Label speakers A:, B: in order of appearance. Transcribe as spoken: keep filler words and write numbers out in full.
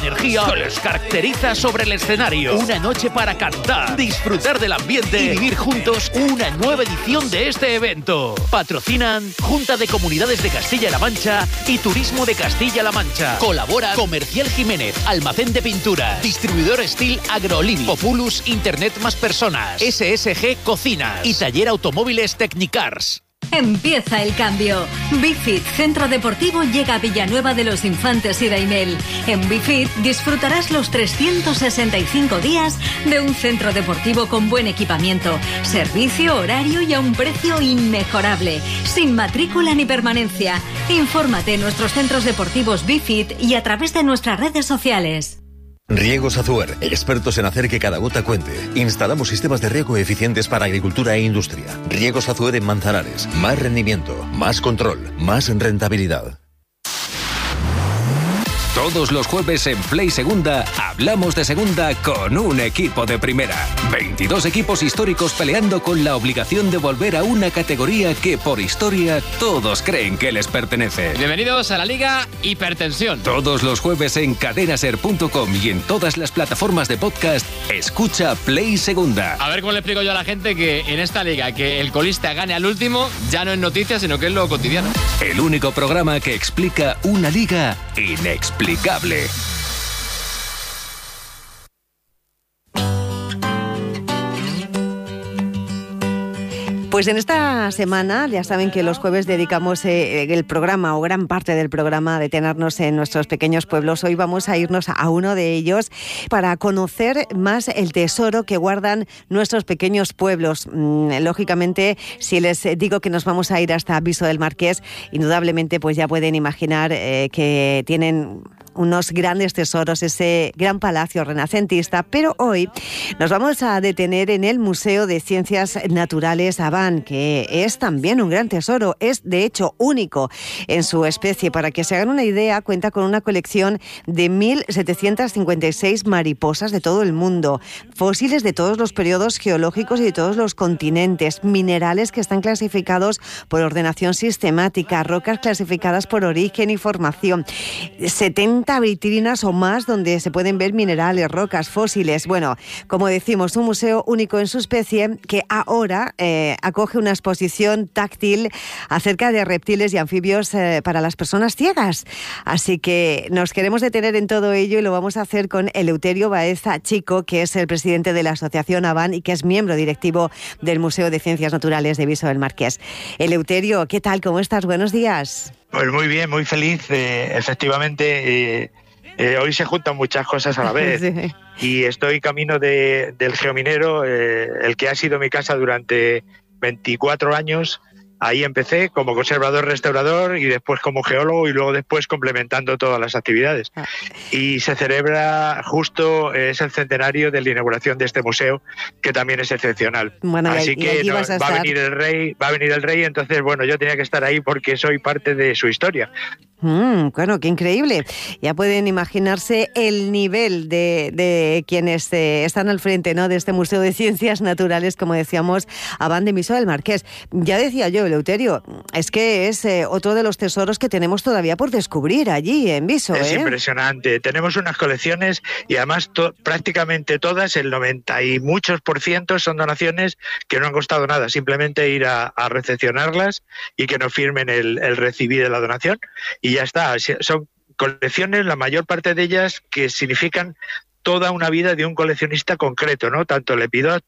A: energía que les caracteriza sobre el escenario. Una noche para cantar, disfrutar del ambiente y vivir juntos una nueva edición de este evento. Patrocinan Junta de Comunidades de Castilla-La Mancha y Turismo de Castilla-La Mancha. Colabora Comercial Jiménez, Almacén de Pinturas, Distribuidor Steel Agrolini, Populus Internet Más Personas, S S G Cocinas y Taller Automóviles Technicars.
B: Empieza el cambio. Bifit Centro Deportivo llega a Villanueva de los Infantes y Daimel. En Bifit disfrutarás los trescientos sesenta y cinco días de un centro deportivo con buen equipamiento, servicio, horario y a un precio inmejorable, sin matrícula ni permanencia. Infórmate en nuestros centros deportivos Bifit y a través de nuestras redes sociales.
C: Riegos Azuer, expertos en hacer que cada gota cuente. Instalamos sistemas de riego eficientes para agricultura e industria. Riegos Azuer en Manzanares. Más rendimiento, más control, más rentabilidad.
D: Todos los jueves en Play Segunda hablamos de segunda con un equipo de primera. veintidós equipos históricos peleando con la obligación de volver a una categoría que por historia todos creen que les pertenece.
E: Bienvenidos a la Liga Hipertensión.
D: Todos los jueves en cadenaser punto com y en todas las plataformas de podcast, escucha Play Segunda.
E: A ver cómo le explico yo a la gente que en esta liga que el colista gane al último ya no es noticia, sino que es lo cotidiano.
D: El único programa que explica una liga inexplicable.
F: Pues en esta semana, ya saben que los jueves dedicamos eh, el programa o gran parte del programa a detenernos en nuestros pequeños pueblos. Hoy vamos a irnos a uno de ellos para conocer más el tesoro que guardan nuestros pequeños pueblos. Mm, lógicamente, si les digo que nos vamos a ir hasta Viso del Marqués, indudablemente pues ya pueden imaginar eh, que tienen unos grandes tesoros, ese gran palacio renacentista, pero hoy nos vamos a detener en el Museo de Ciencias Naturales Abán, que es también un gran tesoro, es de hecho único en su especie. Para que se hagan una idea, cuenta con una colección de mil setecientas cincuenta y seis mariposas de todo el mundo, fósiles de todos los periodos geológicos y de todos los continentes, minerales que están clasificados por ordenación sistemática, rocas clasificadas por origen y formación, setenta vitrinas o más donde se pueden ver minerales, rocas, fósiles. Bueno, como decimos, un museo único en su especie que ahora eh, acoge una exposición táctil acerca de reptiles y anfibios eh, para las personas ciegas. Así que nos queremos detener en todo ello y lo vamos a hacer con Eleuterio Baeza Chico, que es el presidente de la Asociación Abán y que es miembro directivo del Museo de Ciencias Naturales de Viso del Marqués. Eleuterio, ¿qué tal? ¿Cómo estás? Buenos días.
G: Pues muy bien, muy feliz. Eh, efectivamente, eh, eh, hoy se juntan muchas cosas a la vez. Sí. Y estoy camino de, del Geominero, eh, el que ha sido mi casa durante veinticuatro años. Ahí empecé como conservador-restaurador y después como geólogo y luego después complementando todas las actividades. Y se celebra justo, es el centenario de la inauguración de este museo, que también es excepcional. Bueno, Así y, que y no, a va a venir el rey, va a venir el rey, entonces bueno, yo tenía que estar ahí porque soy parte de su historia.
F: Mm, bueno, qué increíble. Ya pueden imaginarse el nivel de, de quienes eh, están al frente, ¿no?, de este Museo de Ciencias Naturales, como decíamos, Abán de Viso del Marqués. Ya decía yo, Eleuterio, es que es eh, otro de los tesoros que tenemos todavía por descubrir allí en Viso.
G: Es
F: ¿eh?
G: impresionante. Tenemos unas colecciones y además to- prácticamente todas, el noventa y muchos por ciento son donaciones que no han costado nada, simplemente ir a, a recepcionarlas y que nos firmen el, el recibir de la donación y ya está. Son colecciones, la mayor parte de ellas, que significan toda una vida de un coleccionista concreto, ¿no? Tanto